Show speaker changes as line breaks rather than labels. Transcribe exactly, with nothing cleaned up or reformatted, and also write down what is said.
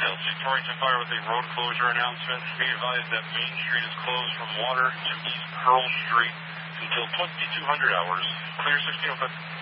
L C Torrington Fire with a road closure announcement. Be advised that Main Street is closed from Water to East Pearl Street until twenty-two hundred hours. Clear sixteen oh five.